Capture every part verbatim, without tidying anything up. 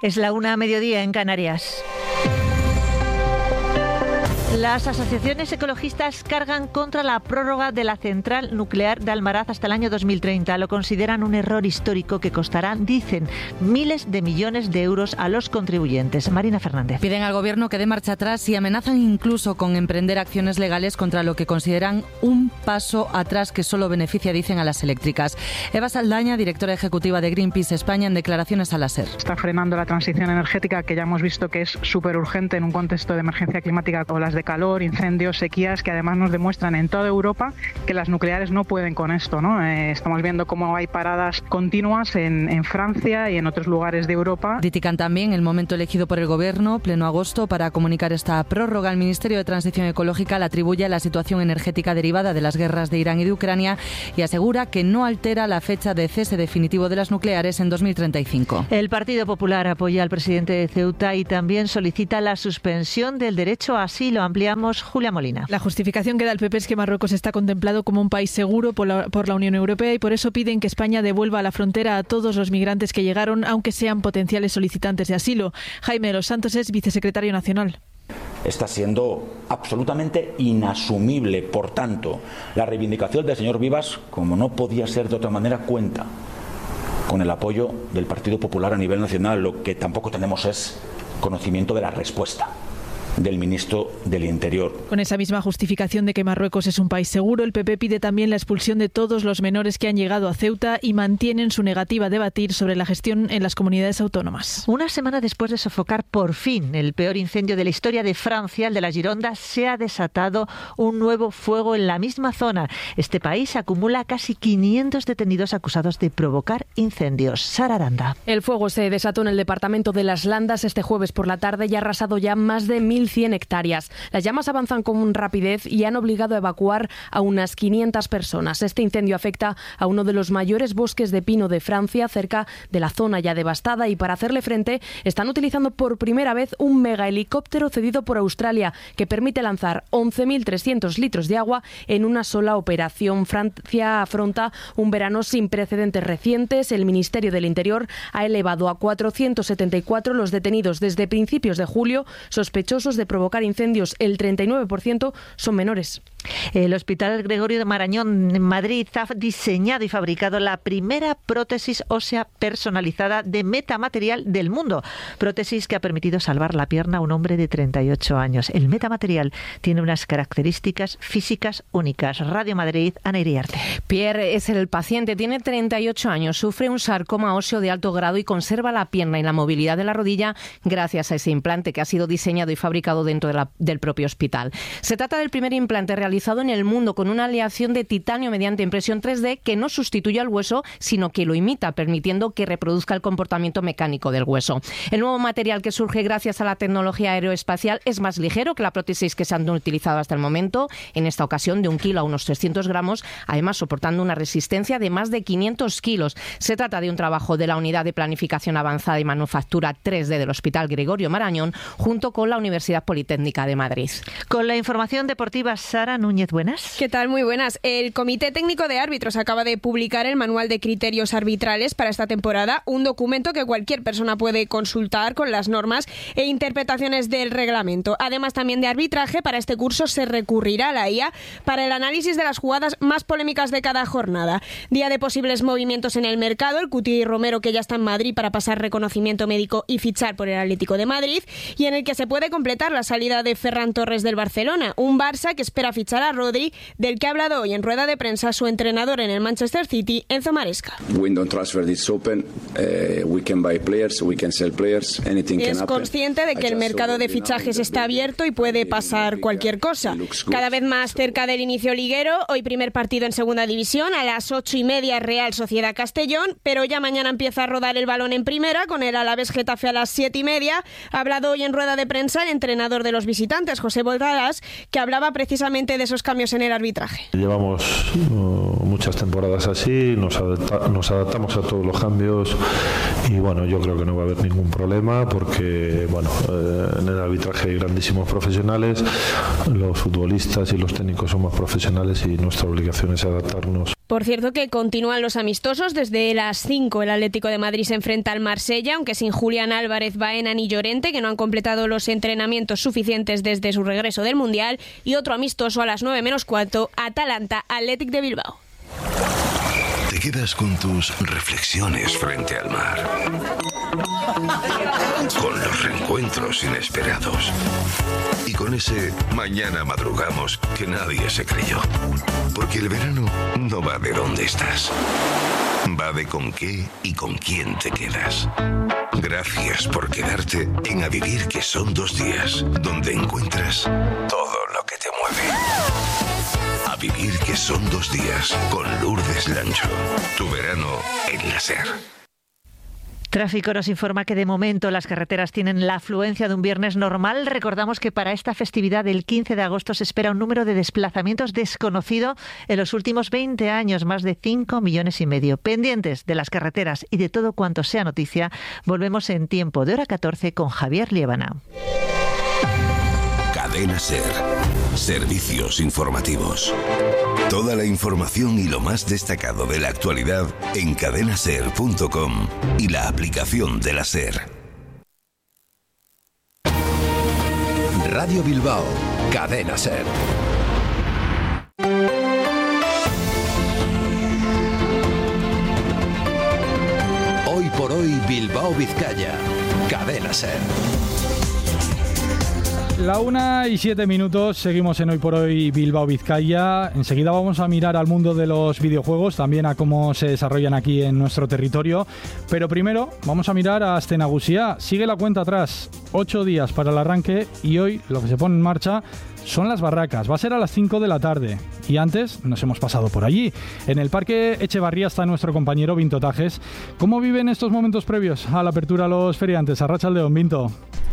Es la una a mediodía en Canarias. Las asociaciones ecologistas cargan contra la prórroga de la central nuclear de Almaraz hasta el año dos mil treinta. Lo consideran un error histórico que costará, dicen, miles de millones de euros a los contribuyentes. Marina Fernández. Piden al Gobierno que dé marcha atrás y amenazan incluso con emprender acciones legales contra lo que consideran un paso atrás que solo beneficia, dicen, a las eléctricas. Eva Saldaña, directora ejecutiva de Greenpeace España, en declaraciones a la SER. Está frenando la transición energética, que ya hemos visto que es súper urgente en un contexto de emergencia climática, olas de calor, incendios, sequías, que además nos demuestran en toda Europa que las nucleares no pueden con esto, ¿no? Eh, estamos viendo cómo hay paradas continuas en, en Francia y en otros lugares de Europa. Critican también el momento elegido por el Gobierno, pleno agosto, para comunicar esta prórroga. El Ministerio de Transición Ecológica la atribuye a la situación energética derivada de las guerras de Irán y de Ucrania y asegura que no altera la fecha de cese definitivo de las nucleares en dos mil treinta y cinco. El Partido Popular apoya al presidente de Ceuta y también solicita la suspensión del derecho a asilo. Ampliamos Julia Molina. La justificación que da el P P es que Marruecos está contemplado como un país seguro por la, por la Unión Europea y por eso piden que España devuelva a la frontera a todos los migrantes que llegaron, aunque sean potenciales solicitantes de asilo. Jaime de los Santos es vicesecretario nacional. Está siendo absolutamente inasumible, por tanto, la reivindicación del señor Vivas, como no podía ser de otra manera, cuenta con el apoyo del Partido Popular a nivel nacional. Lo que tampoco tenemos es conocimiento de la respuesta del ministro del Interior. Con esa misma justificación de que Marruecos es un país seguro, el P P pide también la expulsión de todos los menores que han llegado a Ceuta y mantienen su negativa a debatir sobre la gestión en las comunidades autónomas. Una semana después de sofocar por fin el peor incendio de la historia de Francia, el de la Gironda, se ha desatado un nuevo fuego en la misma zona. Este país acumula casi quinientos detenidos acusados de provocar incendios. Sara Aranda. El fuego se desató en el departamento de Las Landas este jueves por la tarde y ha arrasado ya más de mil cien hectáreas. Las llamas avanzan con rapidez y han obligado a evacuar a unas quinientas personas. Este incendio afecta a uno de los mayores bosques de pino de Francia, cerca de la zona ya devastada, y para hacerle frente están utilizando por primera vez un mega helicóptero cedido por Australia que permite lanzar once mil trescientos litros de agua en una sola operación. Francia afronta un verano sin precedentes recientes. El Ministerio del Interior ha elevado a cuatrocientos setenta y cuatro los detenidos desde principios de julio, sospechosos de provocar incendios. El treinta y nueve por ciento son menores. El Hospital Gregorio de Marañón en Madrid ha diseñado y fabricado la primera prótesis ósea personalizada de metamaterial del mundo. Prótesis que ha permitido salvar la pierna a un hombre de treinta y ocho años. El metamaterial tiene unas características físicas únicas. Radio Madrid, Ana Iriarte. Pierre es el paciente, tiene treinta y ocho años, sufre un sarcoma óseo de alto grado y conserva la pierna y la movilidad de la rodilla gracias a ese implante que ha sido diseñado y fabricado dentro de la, del propio hospital. Se trata del primer implante realizado en el mundo con una aleación de titanio mediante impresión tres D que no sustituye al hueso, sino que lo imita, permitiendo que reproduzca el comportamiento mecánico del hueso. El nuevo material que surge gracias a la tecnología aeroespacial es más ligero que la prótesis que se han utilizado hasta el momento, en esta ocasión de un kilo a unos trescientos gramos, además soportando una resistencia de más de quinientos kilos. Se trata de un trabajo de la Unidad de Planificación Avanzada y Manufactura tres D del Hospital Gregorio Marañón, junto con la Universidad Politécnica de Madrid. Con la información deportiva, Sara Núñez, buenas. ¿Qué tal? Muy buenas. El Comité Técnico de Árbitros acaba de publicar el Manual de Criterios Arbitrales para esta temporada, un documento que cualquier persona puede consultar con las normas e interpretaciones del reglamento. Además, también de arbitraje, para este curso se recurrirá a la I A para el análisis de las jugadas más polémicas de cada jornada. Día de posibles movimientos en el mercado, el Cuti Romero, que ya está en Madrid para pasar reconocimiento médico y fichar por el Atlético de Madrid, y en el que se puede completar la salida de Ferran Torres del Barcelona, un Barça que espera fichar a Rodri, del que ha hablado hoy en rueda de prensa su entrenador en el Manchester City, Enzo Maresca. Es consciente de que el mercado de fichajes está abierto y puede pasar cualquier cosa. Cada vez más cerca del inicio liguero, hoy primer partido en segunda división, a las ocho y media Real Sociedad Castellón, pero ya mañana empieza a rodar el balón en primera, con el Alavés Getafe a las siete y media. Ha hablado hoy en rueda de prensa el entrenador de los visitantes, José Bordalás, que hablaba precisamente de esos cambios en el arbitraje. Llevamos uh, muchas temporadas así, nos, adapta, nos adaptamos a todos los cambios y bueno, yo creo que no va a haber ningún problema porque bueno, eh, en el arbitraje hay grandísimos profesionales, los futbolistas y los técnicos somos profesionales y nuestra obligación es adaptarnos. Por cierto que continúan los amistosos. Desde las cinco el Atlético de Madrid se enfrenta al Marsella, aunque sin Julián Álvarez, Baena ni Llorente, que no han completado los entrenamientos suficientes desde su regreso del Mundial. Y otro amistoso a las nueve menos cuarto, Atalanta Athletic de Bilbao. Te quedas con tus reflexiones frente al mar, con los reencuentros inesperados y con ese mañana madrugamos que nadie se creyó. Porque el verano no va de dónde estás, va de con qué y con quién te quedas. Gracias por quedarte en A Vivir, que son dos días, donde encuentras todo lo que te mueve. A Vivir, que son dos días, con Lourdes Lancho. Tu verano en la SER. Tráfico nos informa que de momento las carreteras tienen la afluencia de un viernes normal. Recordamos que para esta festividad del quince de agosto se espera un número de desplazamientos desconocido en los últimos veinte años, más de cinco millones y medio. Pendientes de las carreteras y de todo cuanto sea noticia, volvemos en Tiempo de Hora catorce con Javier Liébana. Cadena SER. Servicios informativos. Toda la información y lo más destacado de la actualidad en cadena ser punto com y la aplicación de la SER. Radio Bilbao, Cadena SER. Hoy por hoy Bilbao Vizcaya, Cadena SER. La una y siete minutos, seguimos en Hoy por Hoy Bilbao Vizcaya. Enseguida vamos a mirar al mundo de los videojuegos, también a cómo se desarrollan aquí en nuestro territorio. Pero primero vamos a mirar a Aste Nagusia. Sigue la cuenta atrás, ocho días para el arranque y hoy lo que se pone en marcha son las barracas. Va a ser a las cinco de la tarde y antes nos hemos pasado por allí. En el Parque Echevarría está nuestro compañero Vinto Tajes. ¿Cómo viven estos momentos previos a la apertura a los feriantes? Arratsaldeon, Vinto.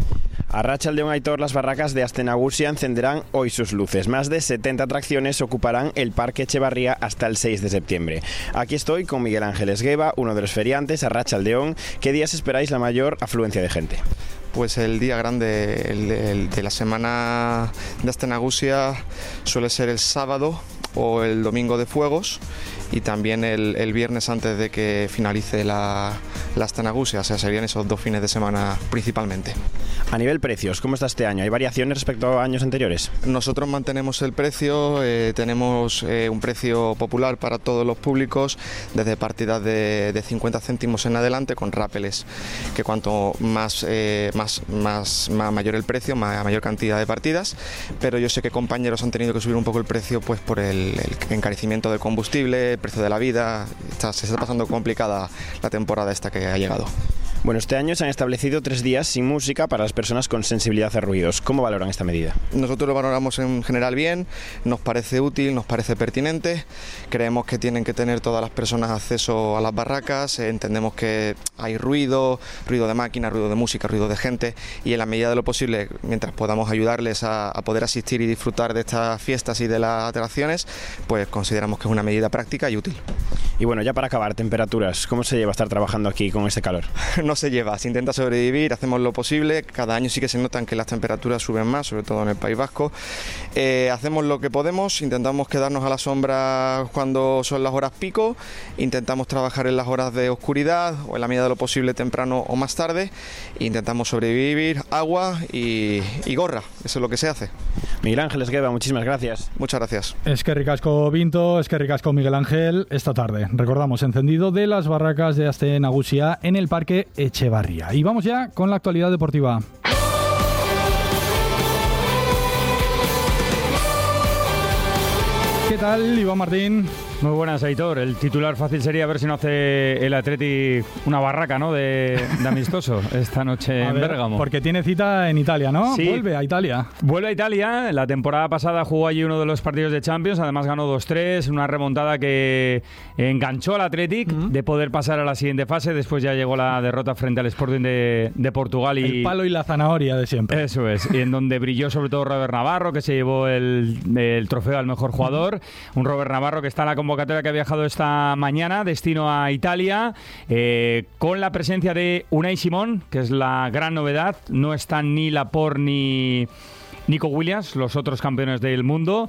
A Arratsaldeon, Aitor, las barracas de Aste Nagusia encenderán hoy sus luces. Más de setenta atracciones ocuparán el Parque Echevarría hasta el seis de septiembre. Aquí estoy con Miguel Ángel Esgueva, uno de los feriantes. Arratsaldeon, ¿qué días esperáis la mayor afluencia de gente? Pues el día grande el, el de la semana de Aste Nagusia suele ser el sábado o el domingo de Fuegos y también el, el viernes antes de que finalice la, la Aste Nagusia, o sea, serían esos dos fines de semana principalmente. A nivel precios, ¿cómo está este año? ¿Hay variaciones respecto a años anteriores? Nosotros mantenemos el precio, eh, tenemos eh, un precio popular para todos los públicos, desde partidas de, de cincuenta céntimos en adelante, con rápeles, que cuanto más, eh, más, más, más mayor el precio, más, mayor cantidad de partidas, pero yo sé que compañeros han tenido que subir un poco el precio pues por el, el encarecimiento del combustible, el precio de la vida. Está, se está pasando complicada la temporada esta que ha llegado. Bueno, este año se han establecido tres días sin música para las personas con sensibilidad a ruidos. ¿Cómo valoran esta medida? Nosotros lo valoramos en general bien, nos parece útil, nos parece pertinente. Creemos que tienen que tener todas las personas acceso a las barracas. Entendemos que hay ruido, ruido de máquina, ruido de música, ruido de gente, y en la medida de lo posible, mientras podamos ayudarles a, a poder asistir y disfrutar de estas fiestas y de las atracciones, pues consideramos que es una medida práctica y útil. Y bueno, ya para acabar, temperaturas, ¿cómo se lleva estar trabajando aquí con este calor? No se lleva, se intenta sobrevivir, hacemos lo posible. Cada año sí que se notan que las temperaturas suben más, sobre todo en el País Vasco. Eh, hacemos lo que podemos, intentamos quedarnos a la sombra cuando son las horas pico, intentamos trabajar en las horas de oscuridad o en la medida de lo posible temprano o más tarde. Intentamos sobrevivir, agua y, y gorra, eso es lo que se hace. Miguel Ángel Esgueva, muchísimas gracias. Muchas gracias. Es que ricasco Vinto, es que ricasco Miguel Ángel. Esta tarde, recordamos, encendido de las barracas de Aste Nagusia en el Parque Echevarría. Y vamos ya con la actualidad deportiva. ¿Qué tal, Iván Martín? Muy buenas, Aitor. El titular fácil sería ver si no hace el Atleti una barraca, ¿no?, de, de amistoso esta noche en Bérgamo. Porque tiene cita en Italia, ¿no? Sí. Vuelve a Italia. Vuelve a Italia. La temporada pasada jugó allí uno de los partidos de Champions. Además ganó dos tres. Una remontada que enganchó al Athletic uh-huh. de poder pasar a la siguiente fase. Después ya llegó la derrota frente al Sporting de, de Portugal. Y el palo y la zanahoria de siempre. Eso es. Y en donde brilló sobre todo Robert Navarro, que se llevó el, el trofeo al mejor jugador. Uh-huh. Un Robert Navarro que está en la convocatoria convocatoria que ha viajado esta mañana, destino a Italia, eh, con la presencia de Unai Simón, que es la gran novedad. No están ni Laporte ni Nico Williams, los otros campeones del mundo.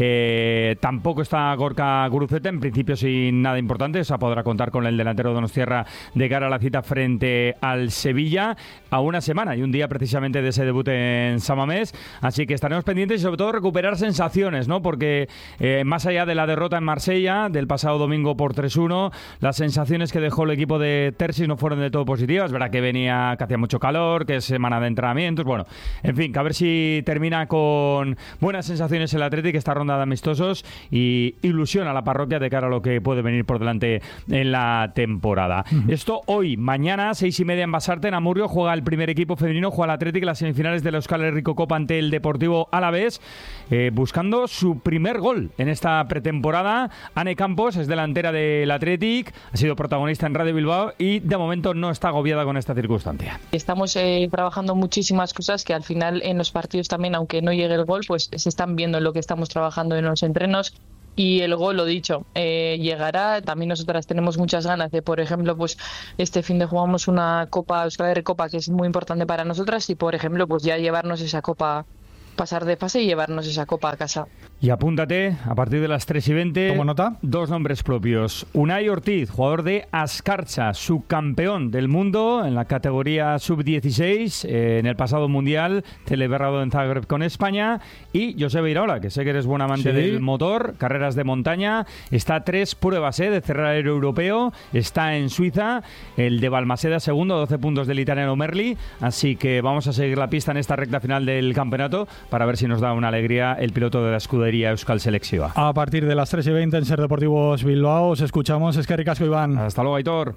Eh, tampoco está Gorka Guruceta, en principio sin nada importante. O sea, podrá contar con el delantero donostiarra de cara a la cita frente al Sevilla a una semana y un día precisamente de ese debut en San Mamés. Así que estaremos pendientes y sobre todo recuperar sensaciones, ¿no? Porque eh, más allá de la derrota en Marsella del pasado domingo por tres uno, las sensaciones que dejó el equipo de Terzic no fueron de todo positivas. Es verdad que venía, que hacía mucho calor, que es semana de entrenamientos. Bueno, en fin, que a ver si termina con buenas sensaciones el Athletic, esta ronda de amistosos, y ilusión a la parroquia de cara a lo que puede venir por delante en la temporada. Uh-huh. Esto hoy, mañana, seis y media en Basarte, en Amurrio, juega el primer equipo femenino, juega el Athletic las semifinales de la Euskal Herriko Copa ante el Deportivo Alavés, eh, buscando su primer gol en esta pretemporada. Ane Campos es delantera del Athletic, ha sido protagonista en Radio Bilbao y de momento no está agobiada con esta circunstancia. Estamos eh, trabajando muchísimas cosas que al final en los partidos también, aunque no llegue el gol, pues se están viendo en lo que estamos trabajando en los entrenos. Y el gol, lo dicho, eh, llegará. También nosotras tenemos muchas ganas de, por ejemplo, pues este fin de jugamos una Copa, Euskal Herri Copa, que es muy importante para nosotras, y por ejemplo, pues ya llevarnos esa Copa, pasar de fase y llevarnos esa Copa a casa. Y apúntate, a partir de las tres y veinte, ¿tomo nota? Dos nombres propios. Unai Ortiz, jugador de Ascarcha, subcampeón del mundo en la categoría sub dieciséis eh, en el pasado Mundial, celebrado en Zagreb con España. Y Joseba Iraola, que sé que eres buen amante sí. del motor, carreras de montaña. Está a tres pruebas eh, de cerrar el europeo. Está en Suiza, el de Balmaseda segundo, doce puntos del italiano Merli. Así que vamos a seguir la pista en esta recta final del campeonato para ver si nos da una alegría el piloto de la escudería Euskal Selectiva. A partir de las tres y veinte en Ser Deportivos Bilbao os escuchamos. Es que ricasco, Iván. Hasta luego, Aitor.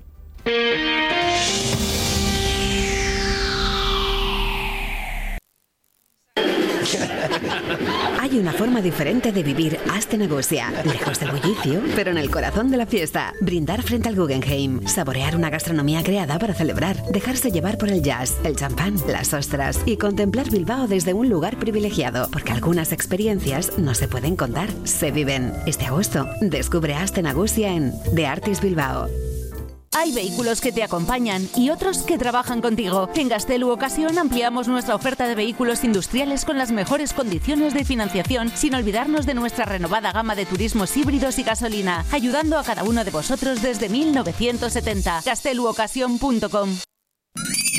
Hay una forma diferente de vivir Aste Nagusia, lejos del bullicio, pero en el corazón de la fiesta. Brindar frente al Guggenheim, saborear una gastronomía creada para celebrar, dejarse llevar por el jazz, el champán, las ostras y contemplar Bilbao desde un lugar privilegiado, porque algunas experiencias no se pueden contar, se viven. Este agosto, descubre Aste Nagusia en The Artist Bilbao. Hay vehículos que te acompañan y otros que trabajan contigo. En Gaztelu Ocasión ampliamos nuestra oferta de vehículos industriales con las mejores condiciones de financiación, sin olvidarnos de nuestra renovada gama de turismos híbridos y gasolina, ayudando a cada uno de vosotros desde mil novecientos setenta. gaztelu ocasión punto com.